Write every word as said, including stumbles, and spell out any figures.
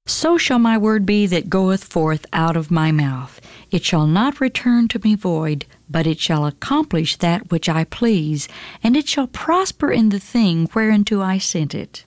So shall my word be that goeth forth out of my mouth. It shall not return to me void, but it shall accomplish that which I please, and it shall prosper in the thing whereunto I sent it.